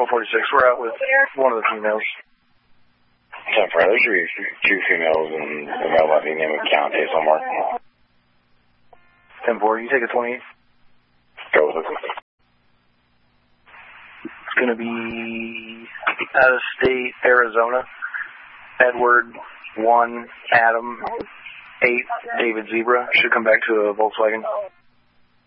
146. We're out with one of the females. 10-4. There should be 2 females and the male by the name of Countess somewhere. 10-4. You take a 28. Go with it. It's going to be out of state, Arizona. Edward 1, Adam 8, David Zebra. Should come back to a Volkswagen.